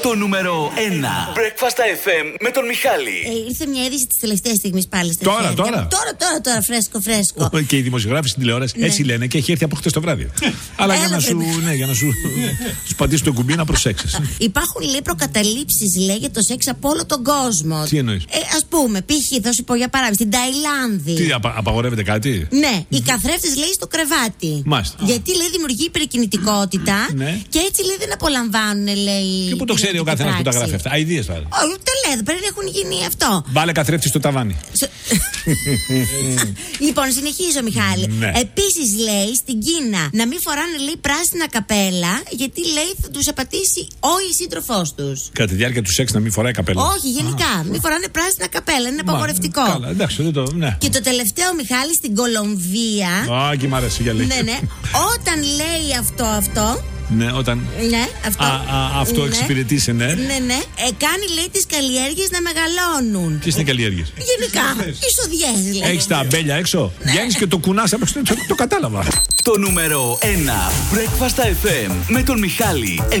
Το νούμερο 1 Breakfast FM με τον Μιχάλη. Ήρθε μια είδηση της τελευταίας στιγμής πάλι στα Τώρα. Τώρα, φρέσκο. Και οι δημοσιογράφοι στην τηλεόραση έτσι λένε και έχει έρθει από χτες το βράδυ. Αλλά για να σου πατήσει το κουμπί να προσέξεις. Υπάρχουν λέει προκαταλήψεις λέει για το σεξ από όλο τον κόσμο. Τι εννοείς? Ας πούμε, π.χ. θα σου πω για παράδειγμα, στην Ταϊλάνδη. Τι, απαγορεύεται κάτι? Ναι, οι καθρέφτες λέει στο κρεβάτι. Μάλιστα. Γιατί λέει δημιουργεί υπερκινητικότητα και έτσι λέει δεν απολαμβάνουν λέει. Και πού το ξέρει ο καθένας που τα γράφει αυτά? Αηδίες πάλι. Όχι, τα λέει, πρέπει να έχουν γίνει αυτό. Βάλε καθρέφτη στο ταβάνι. Λοιπόν, συνεχίζω, Μιχάλη. Ναι. Επίσης λέει στην Κίνα να μην φοράνε λέει πράσινα καπέλα, γιατί λέει θα τους απατήσει η σύντροφός τους. Κατά τη διάρκεια του σεξ να μην φοράει καπέλα. Όχι, γενικά. Μην φοράνε πράσινα καπέλα, είναι απαγορευτικό. Καλά, εντάξει, δεν το. Ναι. Και το τελευταίο, Μιχάλη, στην Κολομβία. Και μ' αρέσει για λέει. Ναι. Όταν λέει αυτό. Ναι, όταν. Ναι, αυτό εξυπηρετήσει, ναι. Ναι. Κάνει λέει τις καλλιέργειες να μεγαλώνουν. Ποιες είναι οι καλλιέργειες? Γενικά. Εισοδιές λέει. Έχεις τα αμπέλια έξω. Βγαίνεις και το κουνάς από το κατάλαβα. Το νούμερο 1 Breakfast FM με τον Μιχάλη.